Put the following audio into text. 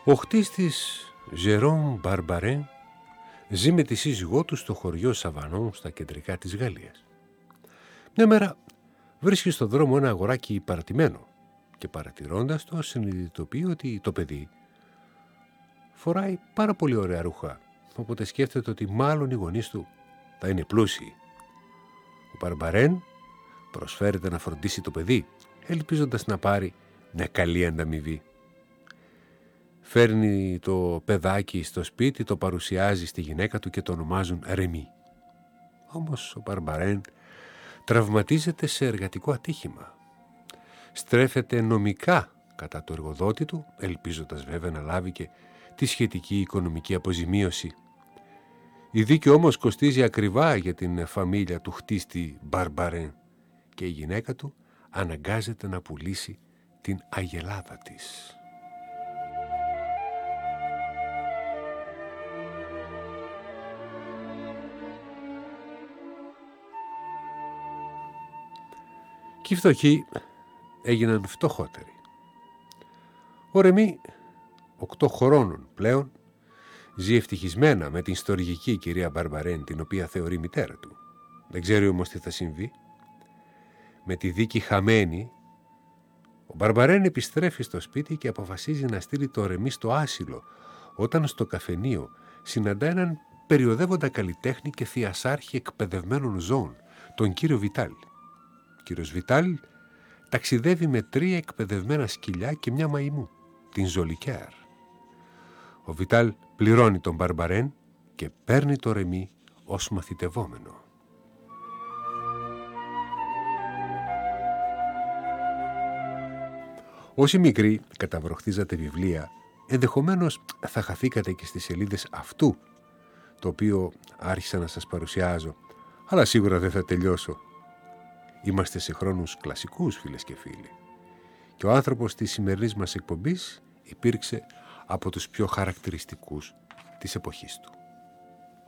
Ο χτίστης Ζερόμ Μπαρμπαρέν ζει με τη σύζυγό του στο χωριό Σαβανόν στα κεντρικά της Γαλλίας. Μια μέρα βρίσκει στον δρόμο ένα αγοράκι παρατημένο και παρατηρώντας το συνειδητοποιεί ότι το παιδί φοράει πάρα πολύ ωραία ρούχα, οπότε σκέφτεται ότι μάλλον οι γονείς του θα είναι πλούσιοι. Ο Μπαρμπαρέν προσφέρεται να φροντίσει το παιδί, ελπίζοντας να πάρει μια καλή ανταμοιβή. Φέρνει το παιδάκι στο σπίτι, το παρουσιάζει στη γυναίκα του και το ονομάζουν Ρεμί. Όμως ο Μπαρμπαρέν τραυματίζεται σε εργατικό ατύχημα. Στρέφεται νομικά κατά το εργοδότη του, ελπίζοντας βέβαια να λάβει και τη σχετική οικονομική αποζημίωση. Η δίκη όμως κοστίζει ακριβά για την φαμίλια του χτίστη Μπαρμπαρέν και η γυναίκα του αναγκάζεται να πουλήσει την αγελάδα της. Και οι φτωχοί έγιναν φτωχότεροι. Ο Ρεμί, 8 χρόνων πλέον, ζει ευτυχισμένα με την στοργική κυρία Μπαρμπαρέν, την οποία θεωρεί μητέρα του. Δεν ξέρει όμως τι θα συμβεί. Με τη δίκη χαμένη, ο Μπαρμπαρέν επιστρέφει στο σπίτι και αποφασίζει να στείλει το Ρεμί στο άσυλο, όταν στο καφενείο συναντά έναν περιοδεύοντα καλλιτέχνη και θειασάρχη εκπαιδευμένων ζώων, τον κύριο Βιτάλ. Ο κύριος Βιτάλ ταξιδεύει με 3 εκπαιδευμένα σκυλιά και μια μαϊμού, την Ζολικέρ. Ο Βιτάλ πληρώνει τον Μπαρμπαρέν και παίρνει το Ρεμί ως μαθητευόμενο. Όσοι μικροί καταβροχτίζατε βιβλία, ενδεχομένως θα χαθήκατε και στις σελίδες αυτού, το οποίο άρχισα να σας παρουσιάζω, αλλά σίγουρα δεν θα τελειώσω. Είμαστε σε χρόνους κλασικούς, φίλες και φίλοι. Και ο άνθρωπος της σημερινής μας εκπομπής υπήρξε από τους πιο χαρακτηριστικούς της εποχής του.